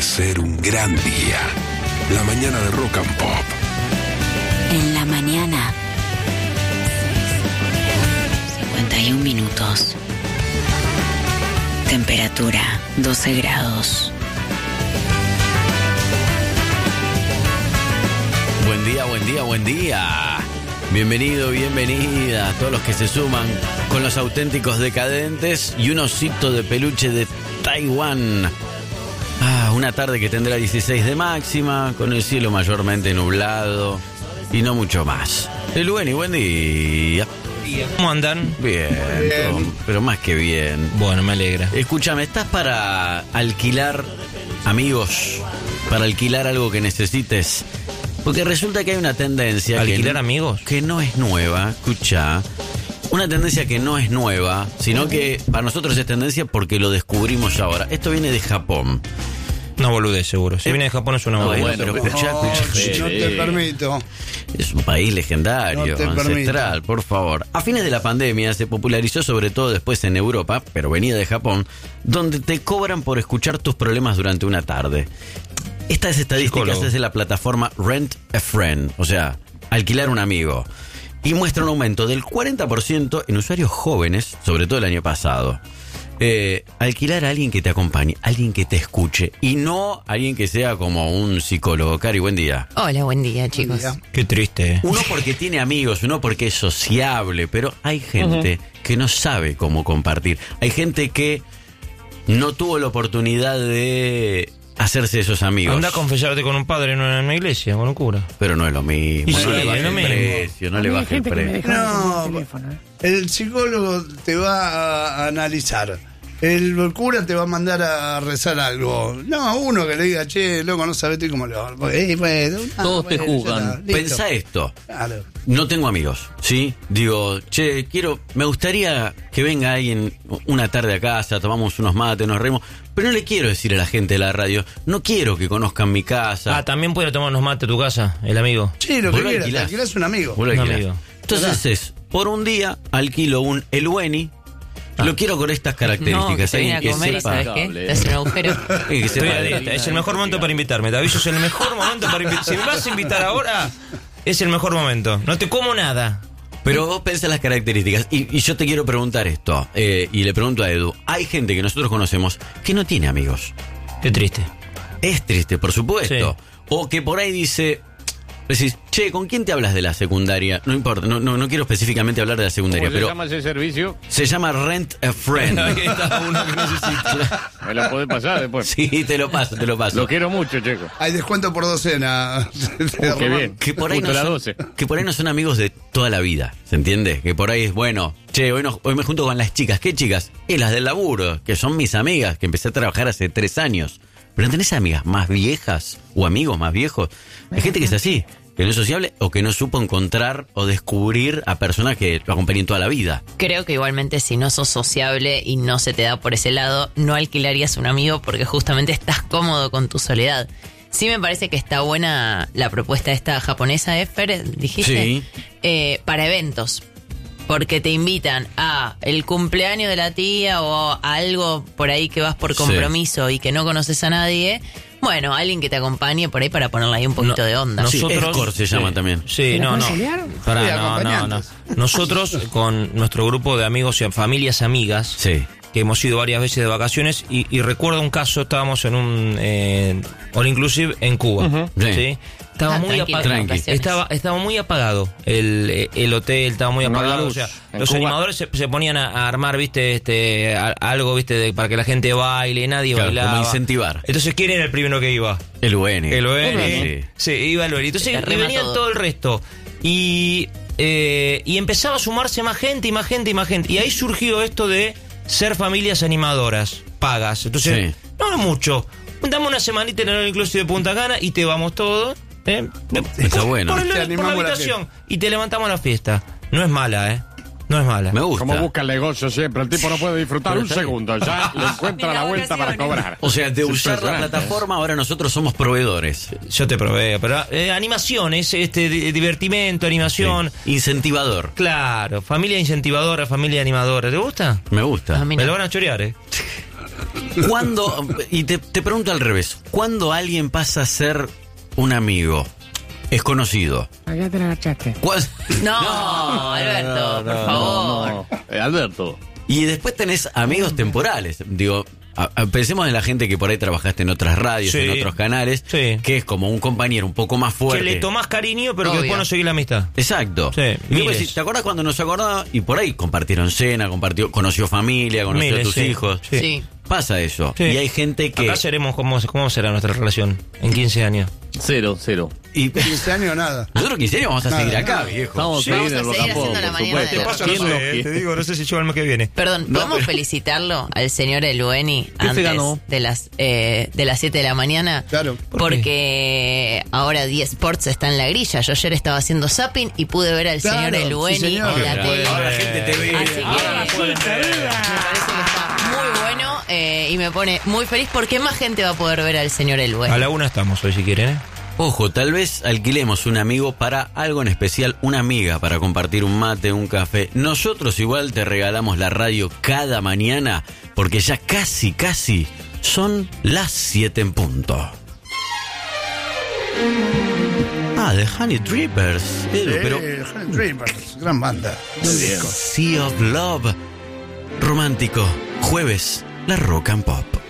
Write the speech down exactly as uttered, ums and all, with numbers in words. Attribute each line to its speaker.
Speaker 1: ser un gran día. La mañana de Rock and Pop.
Speaker 2: En la mañana. cincuenta y un minutos. Temperatura doce grados.
Speaker 3: Buen día, buen día, buen día. Bienvenido, bienvenida a todos los que se suman con los auténticos decadentes y un osito de peluche de Taiwán. Ah, una tarde que tendrá dieciséis de máxima, con el cielo mayormente nublado y no mucho más. El Lueni, buen día.
Speaker 4: ¿Cómo andan?
Speaker 3: Bien,
Speaker 4: Bien.
Speaker 3: todo, pero más que bien.
Speaker 4: Bueno, me alegra.
Speaker 3: Escúchame, ¿estás para alquilar amigos? ¿Para alquilar algo que necesites? Porque resulta que hay una tendencia...
Speaker 4: ¿Alquilar
Speaker 3: que,
Speaker 4: amigos?
Speaker 3: Que no es nueva, escucha. Una tendencia que no es nueva, sino que para nosotros es tendencia porque lo descubrimos ahora. Esto viene de Japón.
Speaker 4: No boludez, seguro. Si
Speaker 3: Eh,
Speaker 4: viene de Japón es una
Speaker 3: no,
Speaker 4: boludez.
Speaker 3: bueno, pero escuchá,
Speaker 5: No,
Speaker 3: escuchá.
Speaker 5: no te permito.
Speaker 3: Es un país legendario,
Speaker 5: No te
Speaker 3: ancestral,
Speaker 5: permito.
Speaker 3: por favor. A fines de la pandemia se popularizó sobre todo después en Europa, pero venía de Japón, donde te cobran por escuchar tus problemas durante una tarde. Estas estadísticas
Speaker 4: Psicólogo.
Speaker 3: es de la plataforma Rent a Friend, o sea, alquilar un amigo. Y muestra un aumento del cuarenta por ciento en usuarios jóvenes, sobre todo el año pasado. Eh, alquilar a alguien que te acompañe, alguien que te escuche, y no alguien que sea como un psicólogo. Cari, buen día.
Speaker 2: Hola, buen día, chicos.
Speaker 5: Buen día.
Speaker 4: Qué triste, ¿eh?
Speaker 3: Uno porque tiene amigos, uno porque es sociable, pero hay gente que no sabe cómo compartir. Hay gente que no tuvo la oportunidad de hacerse esos amigos.
Speaker 4: Anda a confesarte con un padre en una, en una iglesia, con un cura.
Speaker 3: Pero no es lo mismo,
Speaker 4: Y
Speaker 3: no
Speaker 4: sí,
Speaker 3: le baje
Speaker 4: es lo
Speaker 3: el
Speaker 4: mismo.
Speaker 3: precio, no le baje el precio.
Speaker 5: No, el psicólogo te va a analizar. El cura te va a mandar a rezar algo. No, uno que le diga, che, loco, no sabes tú cómo le va. Eh, bueno, no,
Speaker 6: Todos te
Speaker 5: bueno,
Speaker 6: juzgan.
Speaker 5: ya está, listo.
Speaker 3: Pensá esto.
Speaker 5: Claro.
Speaker 3: No tengo amigos, ¿sí? Digo, che, quiero, me gustaría que venga alguien una tarde a casa, tomamos unos mates, nos reímos, pero no le quiero decir a la gente de la radio, no quiero que conozcan mi casa.
Speaker 4: Ah, también puede tomar unos mates a tu casa, el amigo.
Speaker 5: Sí, lo que
Speaker 3: Vos lo
Speaker 5: quieras, te
Speaker 3: alquilás.
Speaker 5: alquilás un amigo.
Speaker 3: Vos lo
Speaker 4: Un
Speaker 3: alquilás.
Speaker 4: amigo.
Speaker 3: Entonces es, por un día alquilo un Elueni, lo quiero con estas
Speaker 2: No, que
Speaker 3: características.
Speaker 2: te viene a
Speaker 3: alguien que
Speaker 2: comer y
Speaker 3: sepa-
Speaker 2: ¿sabes qué? Te hace un agujero.
Speaker 3: eh, que
Speaker 4: Estoy
Speaker 3: sepa-
Speaker 4: a dieta. Es el mejor momento para invitarme. Te aviso, es el mejor momento para invitar. Si me vas a invitar ahora, es el mejor momento. No te como nada.
Speaker 3: Pero vos pensás las características. Y, y yo te quiero preguntar esto. eh, y le pregunto a Edu. Hay gente que nosotros conocemos que no tiene amigos.
Speaker 4: Qué triste.
Speaker 3: Es triste, por supuesto.
Speaker 4: Sí.
Speaker 3: O que por ahí dice... Decís, che, ¿con quién te hablas de la secundaria? No importa, no, no, no quiero específicamente hablar de la secundaria,
Speaker 6: ¿Cómo se
Speaker 3: pero
Speaker 6: llama ese servicio?
Speaker 3: se llama Rent a Friend.
Speaker 4: Ahí está uno que necesita.
Speaker 6: ¿Me la podés pasar después?
Speaker 3: Sí, te lo paso, te lo paso.
Speaker 6: Lo quiero mucho, checo.
Speaker 5: Hay descuento por docena.
Speaker 6: Uh, qué bien.
Speaker 3: Que por, ahí no
Speaker 6: Justo la
Speaker 3: son,
Speaker 6: doce.
Speaker 3: que por ahí no son amigos de toda la vida, ¿se entiende? Que por ahí es, bueno, che, hoy, no- hoy me junto con las chicas. ¿Qué chicas? Y las del laburo, que son mis amigas, que empecé a trabajar hace tres años. Pero ¿no tenés amigas más viejas o amigos más viejos? Hay gente que es así, que no es sociable o que no supo encontrar o descubrir a personas que lo acompañen toda la vida.
Speaker 2: Creo que igualmente si no sos sociable y no se te da por ese lado, no alquilarías un amigo porque justamente estás cómodo con tu soledad. Sí me parece que está buena la propuesta esta japonesa, Esfer, dijiste,
Speaker 3: Sí.
Speaker 2: eh, para eventos. Porque te invitan a el cumpleaños de la tía o a algo por ahí que vas por
Speaker 3: Sí.
Speaker 2: compromiso y que no conoces a nadie. Bueno, alguien que te acompañe por ahí para ponerle ahí un poquito
Speaker 4: No,
Speaker 2: de onda.
Speaker 3: Sí, escort se llama también.
Speaker 4: Sí, no, no. Pará,
Speaker 5: Sí,
Speaker 4: no, no, no.
Speaker 5: acompañantes.
Speaker 4: Nosotros, con nuestro grupo de amigos y familias amigas,
Speaker 3: Sí.
Speaker 4: que hemos ido varias veces de vacaciones, y, y recuerdo un caso, estábamos en un eh, All Inclusive en Cuba.
Speaker 3: Sí.
Speaker 4: ¿sí? Estaba
Speaker 2: Ah,
Speaker 4: muy
Speaker 2: tranquilo,
Speaker 4: apagado.
Speaker 3: tranqui.
Speaker 4: Estaba, estaba muy apagado el, el hotel, estaba muy
Speaker 6: No
Speaker 4: apagado.
Speaker 6: había
Speaker 4: O
Speaker 6: luz.
Speaker 4: sea,
Speaker 6: En
Speaker 4: los
Speaker 6: Cuba.
Speaker 4: animadores se, se ponían a, a armar, viste, este, a- algo, viste, de- para que la gente baile, nadie
Speaker 3: Claro,
Speaker 4: bailaba.
Speaker 3: como incentivar.
Speaker 4: Entonces, ¿quién era el primero que iba?
Speaker 3: El Ueni.
Speaker 4: El O N.
Speaker 3: Sí.
Speaker 4: Sí, iba el O N. Entonces
Speaker 2: Te
Speaker 4: y
Speaker 2: rema
Speaker 4: venían
Speaker 2: todo.
Speaker 4: todo el resto. Y, eh, y empezaba a sumarse más gente y más gente y más gente. Y ahí surgió esto de ser familias animadoras, pagas. Entonces,
Speaker 3: Sí.
Speaker 4: no es mucho. Dame una semanita en el Inclusive de Punta Cana y te vamos todos. ¿eh?
Speaker 3: Está
Speaker 4: Por-
Speaker 3: bueno.
Speaker 4: Por, el-
Speaker 5: Te
Speaker 4: por la
Speaker 5: animamos la
Speaker 4: habitación. Y te levantamos la fiesta. No es mala, ¿eh? No es mala.
Speaker 3: Me gusta.
Speaker 6: Como busca el negocio siempre, el tipo no puede disfrutar un segundo, ya le encuentra la vuelta para cobrar.
Speaker 3: O sea, de
Speaker 6: Es
Speaker 3: usar la
Speaker 6: impresionante.
Speaker 3: plataforma, ahora nosotros somos proveedores.
Speaker 4: Yo te proveo, pero eh, animación, es este di- divertimento, animación.
Speaker 3: Sí. Incentivador.
Speaker 4: Claro, familia incentivadora, familia animadora. ¿Te gusta?
Speaker 3: Me gusta.
Speaker 2: A mí
Speaker 4: Me
Speaker 2: no.
Speaker 4: lo van a chorear, ¿eh?
Speaker 3: ¿Cuándo, y te, te pregunto al revés, ¿cuándo alguien pasa a ser un amigo? Es conocido.
Speaker 6: Allá te la agachaste.
Speaker 3: ¿Cuál-
Speaker 2: No, Alberto, por favor.
Speaker 6: No, eh, Alberto.
Speaker 3: Y después tenés amigos temporales. Digo, a- a- pensemos en la gente que por ahí trabajaste en otras radios,
Speaker 4: Sí.
Speaker 3: en otros canales,
Speaker 4: Sí.
Speaker 3: que es como un compañero un poco más fuerte.
Speaker 4: Que le tomás cariño, pero
Speaker 2: Obvio.
Speaker 4: que después no seguís la amistad.
Speaker 3: Exacto.
Speaker 4: Sí,
Speaker 3: Y después
Speaker 4: miles.
Speaker 3: decís, ¿te acordás cuando nos acordaba? Y por ahí compartieron cena, compartió, conoció familia, conoció
Speaker 4: Miles,
Speaker 3: a tus
Speaker 4: sí.
Speaker 3: hijos.
Speaker 4: Sí.
Speaker 2: Sí.
Speaker 3: Pasa eso.
Speaker 4: Sí.
Speaker 3: Y hay gente que...
Speaker 4: Acá seremos, ¿cómo, ¿cómo será nuestra relación en quince años?
Speaker 6: Cero, cero.
Speaker 3: Y
Speaker 5: quince años nada.
Speaker 3: nosotros quince años vamos a
Speaker 5: Nada,
Speaker 3: seguir acá,
Speaker 5: nada.
Speaker 3: viejo.
Speaker 6: Estamos
Speaker 2: Sí,
Speaker 6: ahí
Speaker 2: vamos
Speaker 6: en
Speaker 2: a
Speaker 6: el
Speaker 2: seguir
Speaker 6: Rocafort,
Speaker 2: haciendo la
Speaker 6: por
Speaker 2: mañana de
Speaker 6: supuesto.
Speaker 2: Roca.
Speaker 6: ¿Quién lo
Speaker 4: eh,
Speaker 6: quiere?
Speaker 4: te digo, no sé si llego el mes que viene.
Speaker 2: Perdón,
Speaker 3: No,
Speaker 2: ¿podemos
Speaker 3: pero-
Speaker 2: felicitarlo al señor Elueni
Speaker 6: ¿Qué se
Speaker 2: antes
Speaker 6: ganó?
Speaker 2: de las eh, de las siete de la mañana?
Speaker 5: Claro.
Speaker 4: ¿Por
Speaker 2: Porque ahora diez Sports está en la grilla. Yo ayer estaba haciendo zapping y pude ver al
Speaker 5: Claro,
Speaker 2: señor Elueni
Speaker 5: sí, señor.
Speaker 2: en la
Speaker 3: Ahora,
Speaker 2: tele.
Speaker 3: ahora la gente te ve.
Speaker 2: Así que
Speaker 4: Ahora la pueden ver.
Speaker 2: me parece que está muy bueno eh, y me pone muy feliz porque más gente va a poder ver al señor Elueni.
Speaker 4: A la una estamos hoy, si quieren, ¿eh?
Speaker 3: Ojo, tal vez alquilemos un amigo para algo en especial, una amiga para compartir un mate, un café. Nosotros igual te regalamos la radio cada mañana porque ya casi, casi son las siete en punto. Ah, The Honey Drippers. Edu, pero
Speaker 5: Eh, Dreamers, gran banda.
Speaker 3: Sea of Love. Romántico. Jueves, la Rock and Pop.